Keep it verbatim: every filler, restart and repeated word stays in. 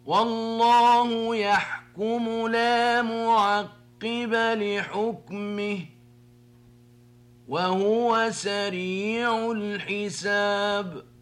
والله يحكم لا معقب لحكمه وهو سريع الحساب.